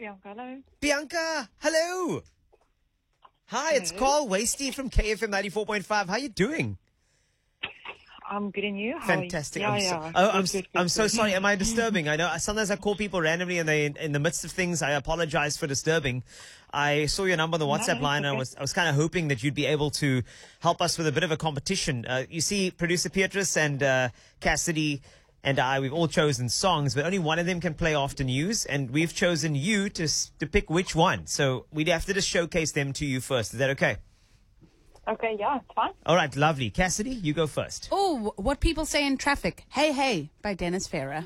Bianca, hello. Bianca, hello. Hi, it's Carl Wasty from KFM 94.5. How you doing? I'm good, and you? Fantastic. Yeah, I'm so sorry. Am I disturbing? I know sometimes I call people randomly and they in the midst of things. I apologize for disturbing. I saw your number on the WhatsApp line. Okay. I was kind of hoping that you'd be able to help us with a bit of a competition. You see, producer Beatrice and Cassidy and we've all chosen songs, but only one of them can play after news, and we've chosen you to pick which one. So we'd have to just showcase them to you first. Is that okay? Okay, yeah, it's fine. All right, lovely. Cassidy, you go first. Oh, what people say in traffic. Hey, hey, by Dennis Farah.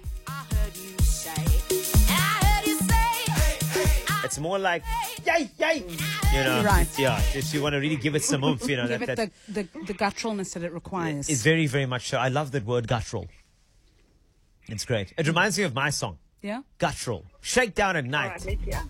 It's more like, yay, yay. You know, Right. Yeah, if you want to really give it some oomph, you know. Give that it the gutturalness that it requires. is very, very much so. I love that word, guttural. It's great. It reminds me of my song, Yeah? Guttural. Shakedown at All night. right, let's hear.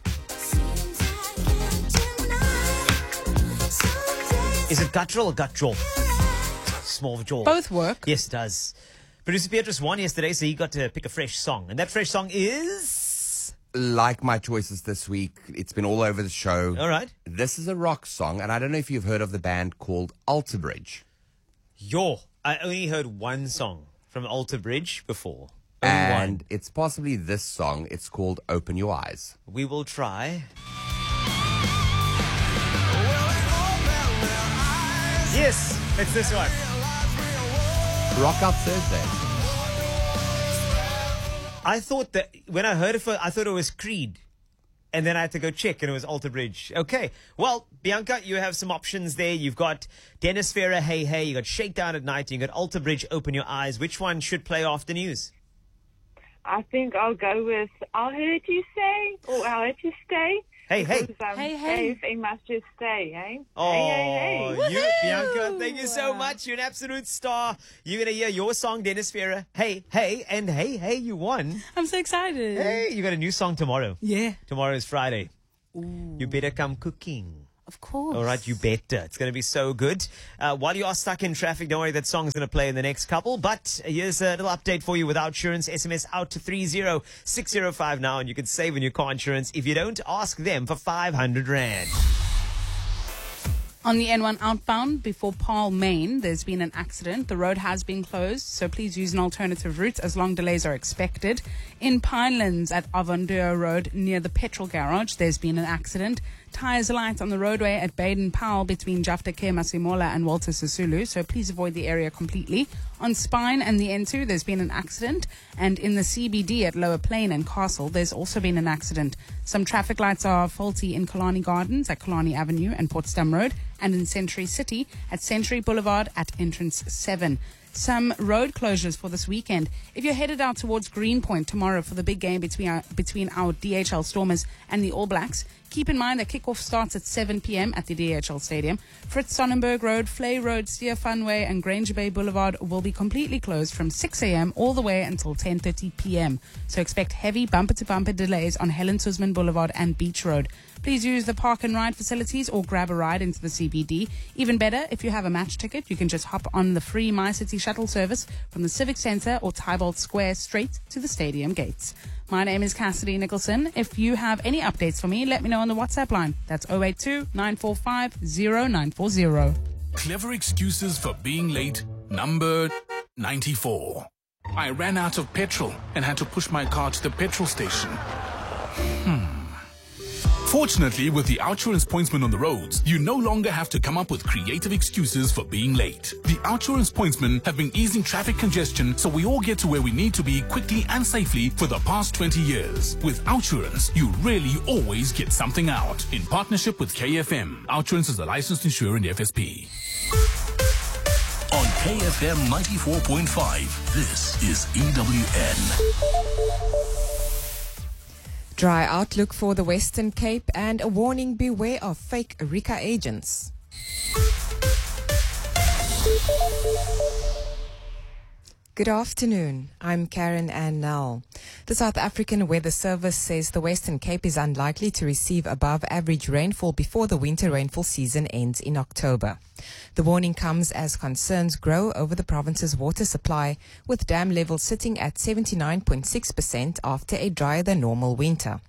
Is it guttural or guttural? Small jaw. Both work. Yes, it does. Producer Beatrice won yesterday, so he got to pick a fresh song. And that fresh song is... Like my choices this week, it's been all over the show. All right. This is a rock song, and I don't know if you've heard of the band called Alter Bridge. I only heard one song from Alter Bridge before. Only And one. it's possibly this song. It's called Open Your Eyes. We will try. Yes, it's this one. Rock Out Thursday. I thought that when I heard it first, I thought it was Creed. And then I had to go check, and it was Alter Bridge. Okay. Well, Bianca, you have some options there. You've got Dennis Farah, Hey Hey. You got Shakedown at Night. You got Alter Bridge, Open Your Eyes. Which one should play after news? I think I'll go with I Heard You Say, or I'll Let You Stay. Hey Hey. Because, Hey, hey. KFM must just stay, eh? Oh, Hey, hey, hey. you, Bianca, thank you so much. You're an absolute star. You're going to hear your song, Dennis Farah. Hey Hey. And hey, hey, you won. I'm so excited. Hey, you got a new song tomorrow. Yeah, Tomorrow is Friday. You better come cooking. of course. All right, you better. It's going to be so good. While you are stuck in traffic, don't worry, that song is going to play in the next couple. But here's a little update for you with Outsurance. SMS out to 30605 now, and you can save on your car insurance if you don't ask them for 500 Rand. On the N1 outbound before Paarl, Maine, there's been an accident. The road has been closed, so please use an alternative route as long delays are expected. In Pinelands at Avondale Road near the petrol garage, there's been an accident. Tires alight on the roadway at Baden-Powell between Jaftake Masimola and Walter Sisulu, so please avoid the area completely. On Spine and the N2, there's been an accident. And in the CBD at Lower Plain and Castle, there's also been an accident. Some traffic lights are faulty in Kalani Gardens at Kalani Avenue and Portsdam Road, and in Century City at Century Boulevard at entrance 7. Some road closures for this weekend. If you're headed out towards Greenpoint tomorrow for the big game between our DHL Stormers and the All Blacks, keep in mind that kickoff starts at 7 p.m. at the DHL Stadium. Fritz Sonnenberg Road, Flay Road, Steer Funway and Granger Bay Boulevard will be completely closed from 6 a.m. all the way until 10:30 p.m. So expect heavy bumper-to-bumper delays on Helen Suzman Boulevard and Beach Road. Please use the park and ride facilities or grab a ride into the CBD. Even better, if you have a match ticket, you can just hop on the free MyCity shuttle service from the Civic Centre or Tybolt Square straight to the stadium gates. My name is Cassidy Nicholson. If you have any updates for me, let me know on the WhatsApp line. That's 082-945-0940. Clever excuses for being late, number 94. I ran out of petrol and had to push my car to the petrol station. Fortunately, with the Outsurance pointsman on the roads, you no longer have to come up with creative excuses for being late. The Outsurance pointsmen have been easing traffic congestion so we all get to where we need to be quickly and safely for the past 20 years. With Outsurance, you really always get something out. In partnership with KFM, Outsurance is a licensed insurer in the FSP. On KFM 94.5, this is EWN. Dry outlook for the Western Cape and a warning, beware of fake Rika agents. Good afternoon. I'm Karen Ann Nell. The South African Weather Service says the Western Cape is unlikely to receive above average rainfall before the winter rainfall season ends in October. The warning comes as concerns grow over the province's water supply, with dam levels sitting at 79.6% after a drier than normal winter.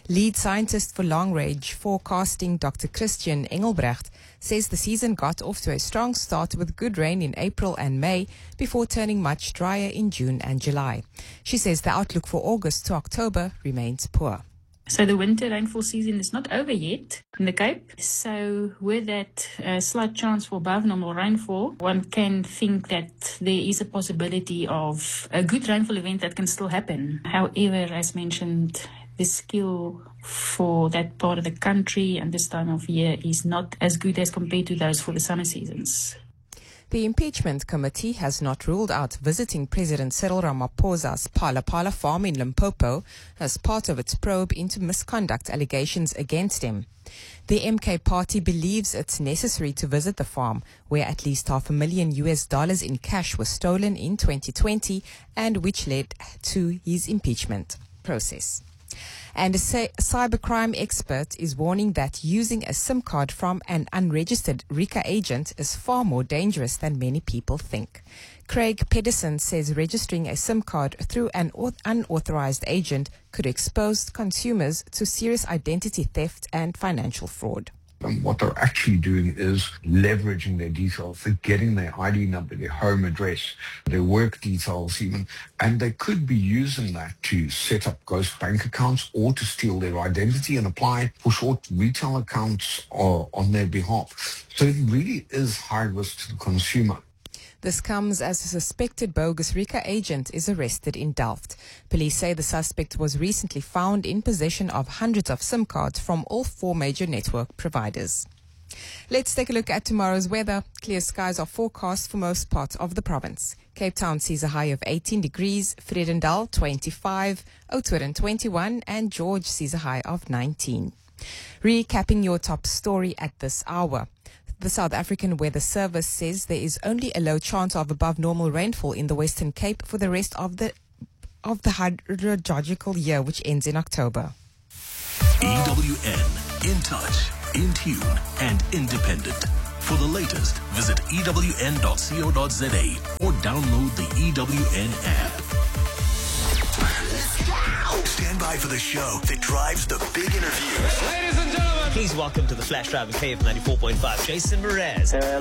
Lead scientist for long range forecasting Dr. Christian Engelbrecht says the season got off to a strong start with good rain in April and May before turning much drier in June and July. She says the outlook for August to October remains poor. So the winter rainfall season is not over yet in the Cape. So with that slight chance for above normal rainfall, one can think that there is a possibility of a good rainfall event that can still happen. However, as mentioned, the skill for that part of the country and this time of year is not as good as compared to those for the summer seasons. The impeachment committee has not ruled out visiting President Cyril Ramaphosa's Phala Phala farm in Limpopo as part of its probe into misconduct allegations against him. The MK party believes it's necessary to visit the farm, where at least $500,000 in cash was stolen in 2020 and which led to his impeachment process. And a cybercrime expert is warning that using a SIM card from an unregistered RICA agent is far more dangerous than many people think. Craig Pedersen says registering a SIM card through an unauthorized agent could expose consumers to serious identity theft and financial fraud. And what they're actually doing is leveraging their details. They're getting their ID number, their home address, their work details even, and they could be using that to set up ghost bank accounts or to steal their identity and apply for short retail accounts on their behalf. So it really is high risk to the consumer. This comes as a suspected bogus RICA agent is arrested in Delft. Police say the suspect was recently found in possession of hundreds of SIM cards from all 4 major network providers. Let's take a look at tomorrow's weather. Clear skies are forecast for most parts of the province. Cape Town sees a high of 18 degrees, Vredendal 25, Oudtshoorn 21, and George sees a high of 19. Recapping your top story at this hour. The South African Weather Service says there is only a low chance of above normal rainfall in the Western Cape for the rest of the hydrological year, which ends in October. EWN, in touch, in tune, and independent. For the latest, visit ewn.co.za or download the EWN app. Stand by for the show that drives the big interviews. Ladies and gentlemen, please welcome to the Flash Drive in KF 94.5, Jason Mraz.